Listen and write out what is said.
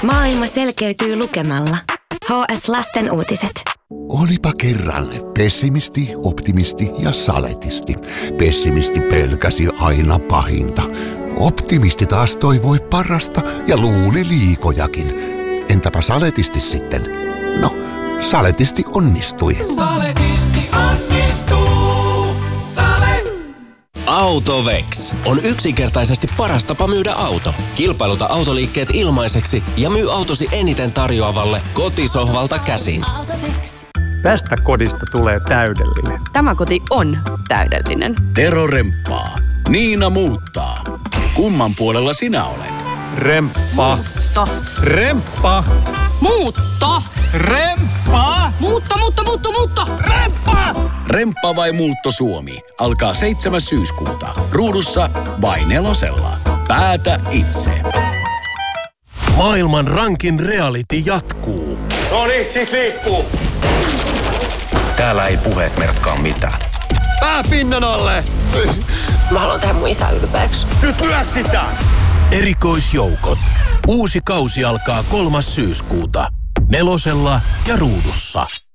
Maailma selkeytyy lukemalla. HS Lasten uutiset. Olipa kerran pessimisti, optimisti ja saletisti. Pessimisti pelkäsi aina pahinta. Optimisti taas toivoi parasta ja luuli liikojakin. Entäpä saletisti sitten? No, saletisti onnistui. Saletisti onnistuu. Autovex on yksinkertaisesti paras tapa myydä auto. Kilpailuta autoliikkeet ilmaiseksi ja myy autosi eniten tarjoavalle kotisohvalta käsin. Tästä kodista tulee täydellinen. Tämä koti on täydellinen. Tero remppaa. Niina muuttaa. Kumman puolella sinä olet? Remppa. Muutto. Remppa. Muutto. Remppa. Muutto. Remppa. Remppa vai muutto Suomi alkaa 7. syyskuuta. Ruudussa vai 4. Päätä itse. Maailman rankin reality jatkuu. Noniin, sit liikkuu. Täällä ei puheet merkkaa mitään. Pää pinnan alle. Mä haluan tehdä mun isää ylpeäksi. Nyt lyö sitä. Erikoisjoukot. Uusi kausi alkaa 3. syyskuuta. 4 ja Ruudussa.